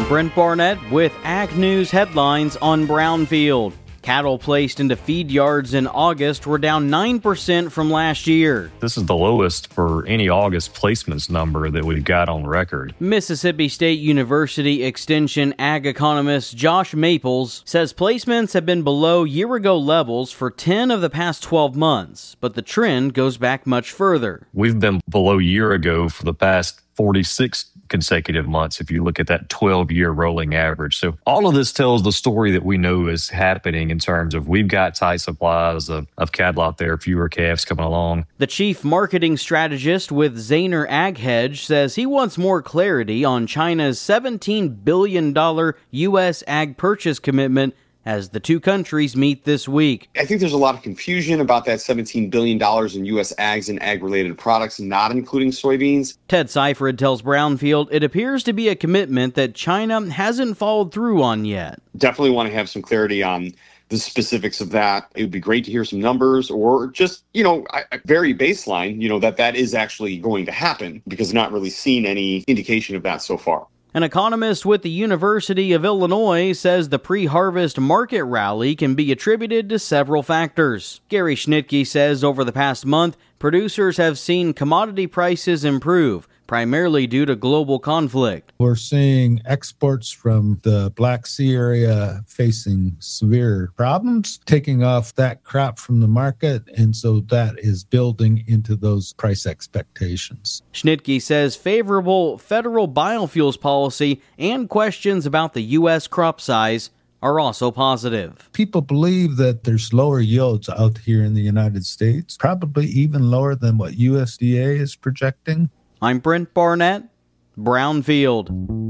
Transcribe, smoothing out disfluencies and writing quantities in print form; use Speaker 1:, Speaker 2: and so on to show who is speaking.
Speaker 1: I'm Brent Barnett with Ag News headlines on Brownfield. Cattle placed into feed yards in August were down 9% from last year.
Speaker 2: This is the lowest for any August placements number that we've got on record.
Speaker 1: Mississippi State University Extension ag economist Josh Maples says placements have been below year-ago levels for 10 of the past 12 months, but the trend goes back much further.
Speaker 2: We've been below year ago for the past 46 consecutive months if you look at that 12-year rolling average. So all of this tells the story that we know is happening in terms of we've got tight supplies of cattle out there, fewer calves coming along.
Speaker 1: The chief marketing strategist with Zaner Ag Hedge says he wants more clarity on China's $17 billion U.S. ag purchase commitment as the two countries meet this week.
Speaker 3: I think there's a lot of confusion about that $17 billion in U.S. ags and ag-related products, not including soybeans.
Speaker 1: Ted Seifert tells Brownfield it appears to be a commitment that China hasn't followed through on yet.
Speaker 3: Definitely want to have some clarity on the specifics of that. It would be great to hear some numbers or just, a very baseline, that is actually going to happen because not really seen any indication of that so far.
Speaker 1: An economist with the University of Illinois says the pre-harvest market rally can be attributed to several factors. Gary Schnitke says over the past month, producers have seen commodity prices improve, primarily due to global conflict.
Speaker 4: We're seeing exports from the Black Sea area facing severe problems, taking off that crop from the market, and so that is building into those price expectations.
Speaker 1: Schnitke says favorable federal biofuels policy and questions about the U.S. crop size are also positive.
Speaker 4: People believe that there's lower yields out here in the United States, probably even lower than what USDA is projecting.
Speaker 1: I'm Brent Barnett, Brownfield.